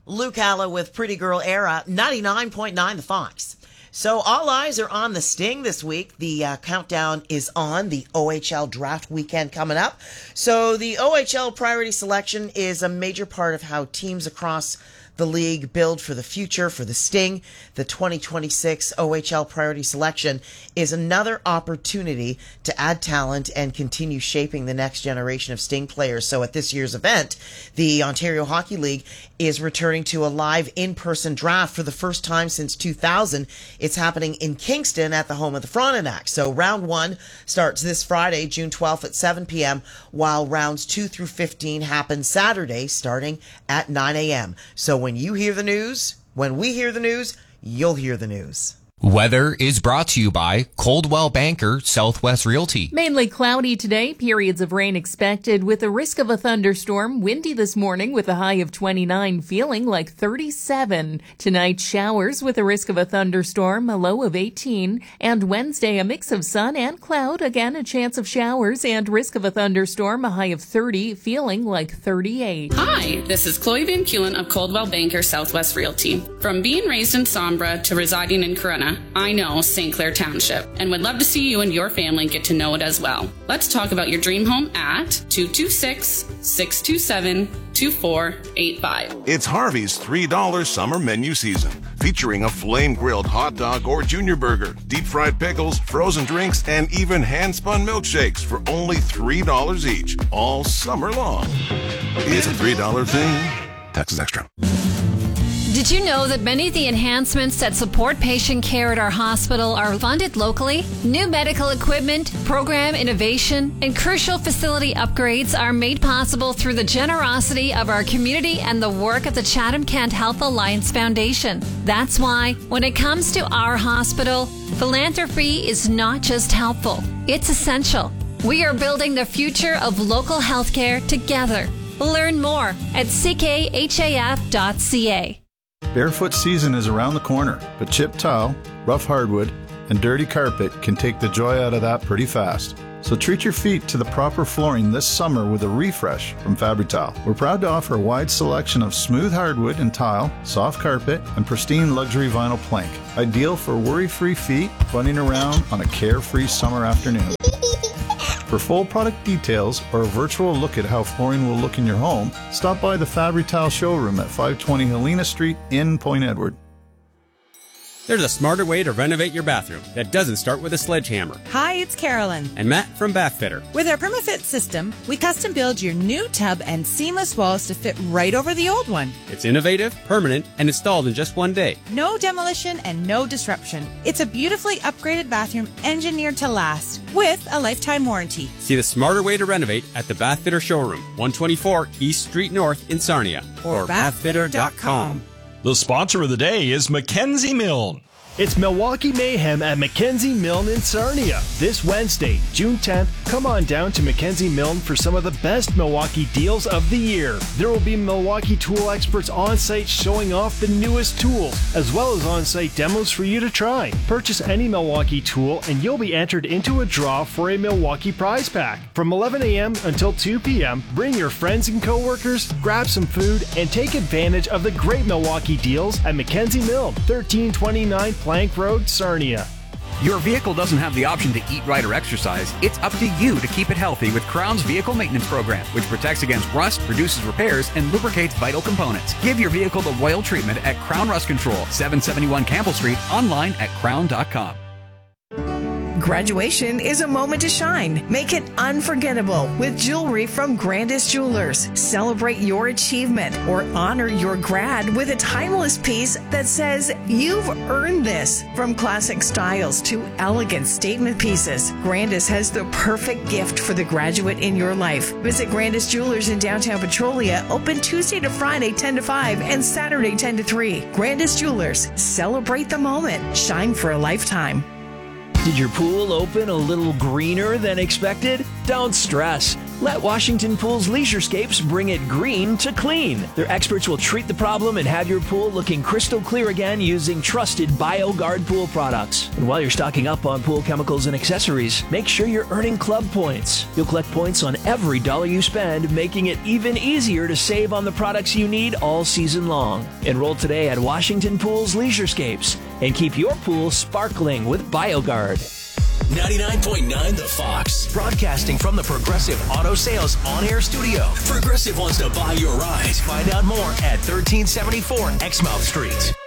Luke Halla with Pretty Girl Era, 99.9 The Fox. So all eyes are on the Sting this week. The countdown is on, the OHL draft weekend coming up. So the OHL priority selection is a major part of how teams across the league build for the future for the Sting. The 2026 OHL priority selection is another opportunity to add talent and continue shaping the next generation of Sting players. So at this year's event, the Ontario Hockey League is returning to a live in-person draft for the first time since 2000. It's happening in Kingston at the home of the Frontenac. So round 1 starts this Friday, June 12th at 7 p.m., while rounds 2 through 15 happen Saturday starting at 9 a.m. So when you hear the news, when we hear the news, you'll hear the news. Weather is brought to you by Coldwell Banker Southwest Realty. Mainly cloudy today, periods of rain expected with a risk of a thunderstorm. Windy this morning with a high of 29, feeling like 37. Tonight, showers with a risk of a thunderstorm, a low of 18. And Wednesday, a mix of sun and cloud, again a chance of showers and risk of a thunderstorm, a high of 30, feeling like 38. Hi, this is Chloe Van Keulen of Coldwell Banker Southwest Realty. From being raised in Sombra to residing in Corunna, I know St. Clair Township and would love to see you and your family get to know it as well. Let's talk about your dream home at 226-627-2485. It's Harvey's $3 summer menu season, featuring a flame-grilled hot dog or junior burger, deep-fried pickles, frozen drinks, and even hand-spun milkshakes for only $3 each, all summer long. It's a $3 thing. Taxes extra. Did you know that many of the enhancements that support patient care at our hospital are funded locally? New medical equipment, program innovation, and crucial facility upgrades are made possible through the generosity of our community and the work of the Chatham-Kent Health Alliance Foundation. That's why, when it comes to our hospital, philanthropy is not just helpful, it's essential. We are building the future of local healthcare together. Learn more at ckhaf.ca. Barefoot season is around the corner, but chipped tile, rough hardwood, and dirty carpet can take the joy out of that pretty fast. So treat your feet to the proper flooring this summer with a refresh from Fabri-Tile. We're proud to offer a wide selection of smooth hardwood and tile, soft carpet, and pristine luxury vinyl plank. Ideal for worry-free feet running around on a carefree summer afternoon. For full product details or a virtual look at how flooring will look in your home, stop by the Fabri-Tile showroom at 520 Helena Street in Point Edward. There's a smarter way to renovate your bathroom that doesn't start with a sledgehammer. Hi, it's Carolyn. And Matt from Bath Fitter. With our PermaFit system, we custom build your new tub and seamless walls to fit right over the old one. It's innovative, permanent, and installed in just one day. No demolition and no disruption. It's a beautifully upgraded bathroom engineered to last with a lifetime warranty. See the smarter way to renovate at the Bath Fitter showroom, 124 East Street North in Sarnia. Or bathfitter.com. The sponsor of the day is Mackenzie Milne. It's Milwaukee Mayhem at Mackenzie Milne in Sarnia. This Wednesday, June 10th, come on down to Mackenzie Milne for some of the best Milwaukee deals of the year. There will be Milwaukee tool experts on site showing off the newest tools, as well as on-site demos for you to try. Purchase any Milwaukee tool and you'll be entered into a draw for a Milwaukee prize pack. From 11 a.m. until 2 p.m., bring your friends and coworkers, grab some food, and take advantage of the great Milwaukee deals at Mackenzie Milne, 1329 Plank Road, Sarnia. Your vehicle doesn't have the option to eat right or exercise. It's up to you to keep it healthy with Crown's Vehicle Maintenance Program, which protects against rust, reduces repairs, and lubricates vital components. Give your vehicle the royal treatment at Crown Rust Control, 771 Campbell Street, online at crown.com. Graduation is a moment to shine. Make it unforgettable with jewelry from Grandis Jewelers. Celebrate your achievement or honor your grad with a timeless piece that says you've earned this. From classic styles to elegant statement pieces, Grandis has the perfect gift for the graduate in your life. Visit Grandis Jewelers in downtown Petrolia, open Tuesday to Friday 10 to 5 and Saturday 10 to 3. Grandis Jewelers, celebrate the moment. Shine for a lifetime. Did your pool open a little greener than expected? Don't stress. Let Washington Pool's Leisurescapes bring it green to clean. Their experts will treat the problem and have your pool looking crystal clear again using trusted BioGuard pool products. And while you're stocking up on pool chemicals and accessories, make sure you're earning club points. You'll collect points on every dollar you spend, making it even easier to save on the products you need all season long. Enroll today at Washington Pool's Leisurescapes and keep your pool sparkling with BioGuard. 99.9 The Fox. Broadcasting from the Progressive Auto Sales on-air studio. Progressive wants to buy your ride. Find out more at 1374 Exmouth Street.